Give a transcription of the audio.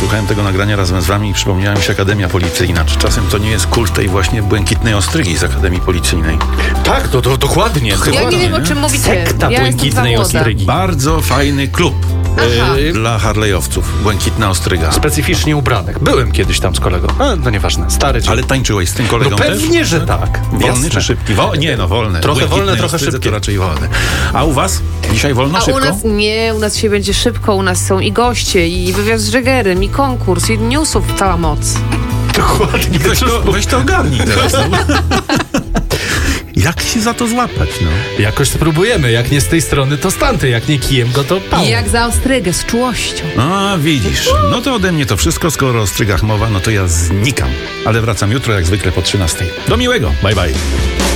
słuchałem tego nagrania razem z wami i przypomniała mi się Akademia Policyjna. Czy czasem to nie jest kult tej właśnie błękitnej ostrygi z Akademii Policyjnej? Tak, to dokładnie. Ja nie wiem, o czym mówicie. Sekta ja błękitnej ostrygi. Bardzo fajny klub dla Harley'owców. Błękitna ostryga. Specyficznie ubranych. Byłem kiedyś tam z kolegą. No nieważne, stary dzień. Ale tańczyłeś z tym kolegą no też? pewnie, że tak. Wolny Jasne. czy szybki? Nie, wolny. Trochę Błękitnej wolne, trochę ostrydze szybkie. to raczej wolne. A u was? Dzisiaj wolno, A szybko? u nas nie, u nas dzisiaj będzie szybko, u nas są i goście, i wywiad z Żegerem, i konkurs, i newsów cała moc. Dokładnie. Weź to ogarnij teraz. Jak się za to złapać, no? Jakoś spróbujemy. Jak nie z tej strony, to z tamtej. Jak nie kijem go, to pałą. I jak za ostrygę, z czułością. A, widzisz. No to ode mnie to wszystko. Skoro o strygach mowa, no to ja znikam. Ale wracam jutro, jak zwykle po 13:00. Do miłego. Bye, bye.